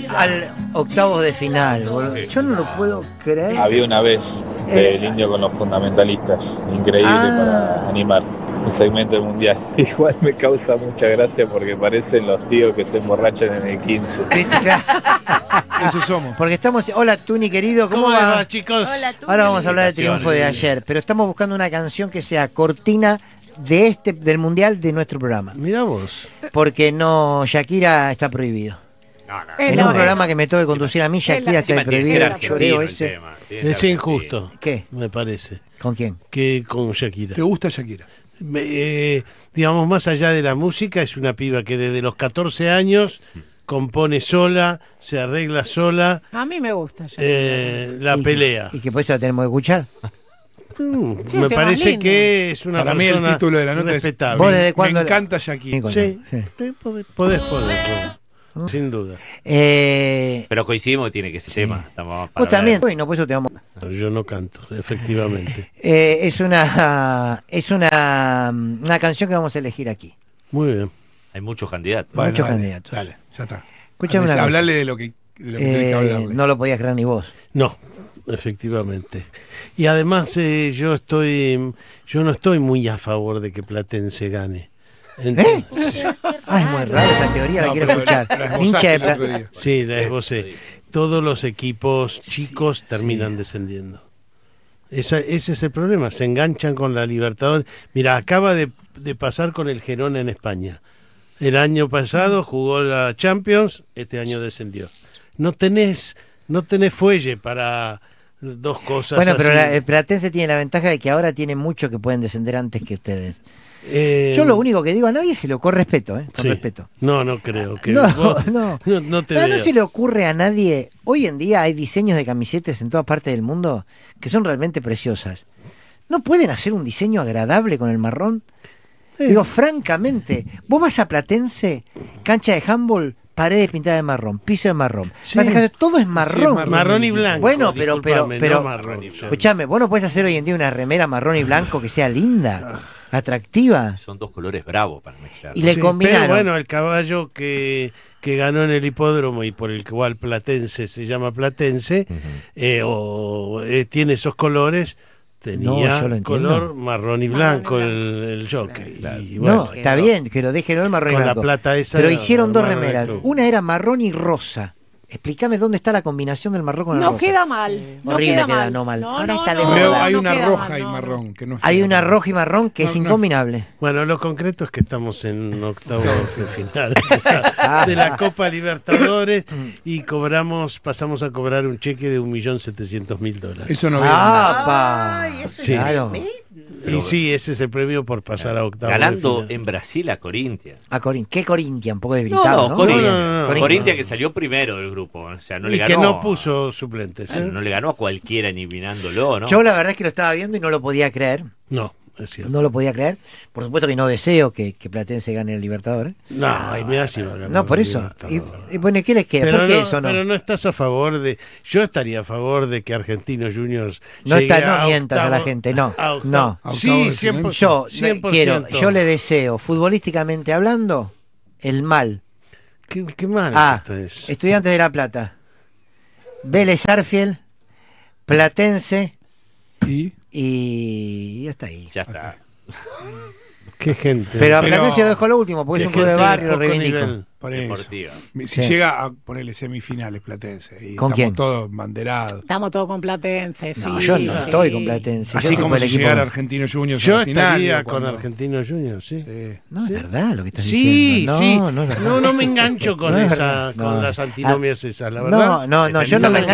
al octavos de final, boludo. Yo no lo puedo creer. Había una vez el Indio con los fundamentalistas, increíble para animar un segmento del mundial. Igual me causa mucha gracia porque parecen los tíos que se emborrachan en el 15. Eso somos. Porque estamos... Hola, Tuni, querido, ¿cómo va? chicos? Hola, Tuni. Ahora vamos a hablar del triunfo de ayer, pero estamos buscando una canción que sea cortina del mundial de nuestro programa. Mirá vos. Porque no, Shakira está prohibido. En un programa que me toque conducir a mí, Shakira está prohibido. El choreo ese. Es injusto. ¿Qué? Me parece. ¿Con quién? Que con Shakira. ¿Te gusta Shakira? Digamos, más allá de la música, es una piba que desde los 14 años compone sola, se arregla sola. A mí me gusta. La pelea. ¿Y que por eso la tenemos que escuchar? Me parece lindo. que es una Para mí persona el título de la nota respetable. ¿Vos desde Me cuándo? encanta Shakira. Sí, Sí. podés. Sin duda. Pero coincidimos que tiene que ser tema. Estamos para Vos también. hablar. Bueno, por eso te vamos. Yo no canto, efectivamente. Es una canción que vamos a elegir aquí. Muy bien. Hay muchos candidatos. Bueno, Muchos dale, candidatos. Dale, ya está. Escúchame una cosa. Hablarle de lo que tiene que hablarle. No lo podías creer ni vos. No, efectivamente. Y además yo no estoy muy a favor de que Platense gane. Entonces, Ah, es muy raro esa teoría, la No, quiero pero escuchar. la esbozaste Hincha de el otro Platense. día. sí, la esbocé. Todos los equipos chicos terminan descendiendo. Ese es el problema, se enganchan con la Libertadores. Mira, acaba de pasar con el Girona en España. El año pasado jugó la Champions, este año descendió. No tenés fuelle para dos cosas Bueno, así. pero el Platense tiene la ventaja de que ahora tiene muchos que pueden descender antes que ustedes. Eh, Yo lo único que digo, a nadie se le ocurre respeto, con sí. respeto. No creo que No, vos- no. no te No veo. se le ocurre a nadie. Hoy en día hay diseños de camisetas en todas partes del mundo que son realmente preciosas. ¿No pueden hacer un diseño agradable con el marrón? Digo, francamente, vos vas a Platense, cancha de handball, paredes pintadas de marrón, piso de marrón. Sí. Vas a casa, todo es marrón. Sí, es Marrón y blanco. Bueno, pero, discúlpame, pero, no marrón y blanco. escuchame, vos no podés hacer hoy en día una remera marrón y blanco que sea linda, atractiva. Son dos colores bravos para mezclar. Y le Sí, combinaron. pero bueno, el caballo que ganó en el hipódromo y por el cual Platense se llama Platense, tiene esos colores, No, tenía yo lo entiendo. color marrón y blanco el jockey. Claro. Y bueno, No, está bien, pero déjenlo el marrón y con la blanco. plata esa. Pero hicieron dos armaron el remeras. club. Una era marrón y rosa. Explícame dónde está la combinación del marrón con el No rosa. queda mal. No Horrible queda queda, mal. no mal. Ahora está de Veo, moda. hay no una queda roja mal, y no, marrón. Que no es Hay fea. una roja y marrón que es No, no. incombinable. Bueno, lo concreto es que estamos en octavos de final de la Copa Libertadores y pasamos a cobrar un cheque de $1.700.000. Eso no veo. ¡Ah, Ay, pa! eso Sí. Claro. Y sí, ese es el premio por pasar a octavos de Ganando final. en Brasil a Corinthians. A ¿Qué Corinthians? Un poco debilitado, ¿no? Corinthians. No. Corinthians que salió primero del grupo. O sea, no le Y ganó. que no puso suplentes. Bueno, no le ganó a cualquiera eliminándolo, ¿no? Yo la verdad es que lo estaba viendo y no lo podía creer. No, es cierto. No lo podía creer. Por supuesto que no deseo que Platense gane el Libertadores. No, ay, mirá si va a ganar No, por el eso. Libertadores. Y bueno, ¿qué les queda? Pero ¿Por qué no, eso no? pero no estás a favor de... Yo estaría a favor de que Argentinos Juniors No llegue no a mientas a la octavo- gente, no. a octavo. No. A Sí, octavo de 100%. Yo 100%. yo le deseo, futbolísticamente hablando, el mal. Qué mal es. Estudiantes de La Plata, Vélez Arfiel, Platense y hasta ahí. Ya está. Qué gente. Pero a Pero- Platense lo dejo lo último, porque Qué es un club de gente barrio, lo poco reivindico. nivel. Por eso. Deportiva. Si Sí. llega a ponerle semifinales Platense y ¿Con estamos quién? todos banderados. Estamos todos con Platense, sí. No, yo no sí. estoy con Platense. Así yo estoy como con el si equipo. llegara Argentinos Juniors Yo a la final. estaría digo, con cuando- Argentinos Juniors, sí. Sí. No, es verdad lo que estás Sí, diciendo. sí. No es verdad. No me engancho con No es esa, verdad. con No. las antinomias esas, la verdad. No, yo no me Defensamente